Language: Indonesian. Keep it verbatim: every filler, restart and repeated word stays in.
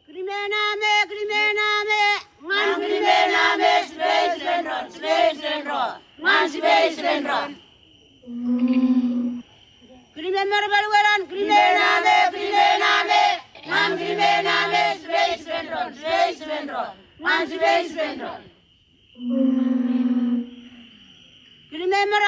Krimename, krimename, Ngan krimename space rendron, space rendron. Ngan space rendron. krimemer balweran, Krimename, krimename. Ngan krimename space rendron, space rendron. Ngan space rendron. krimemer